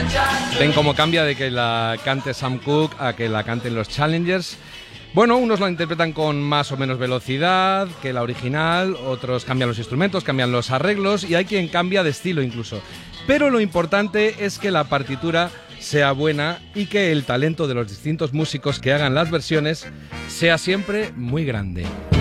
Ven cómo cambia de que la cante Sam Cooke a que la canten los Challengers. Bueno, unos lo interpretan con más o menos velocidad que la original, otros cambian los instrumentos, cambian los arreglos y hay quien cambia de estilo incluso. Pero lo importante es que la partitura sea buena y que el talento de los distintos músicos que hagan las versiones sea siempre muy grande.